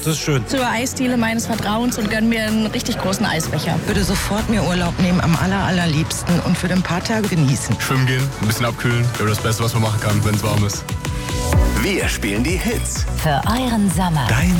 Das ist schön. Zur Eisdiele meines Vertrauens und gönn mir einen richtig großen Eisbecher. Würde sofort mir Urlaub nehmen, am allerliebsten und für ein paar Tage genießen. Schwimmen gehen, ein bisschen abkühlen. Ja, das Beste, was man machen kann, wenn es warm ist. Wir spielen die Hits. Für euren Sommer. Dein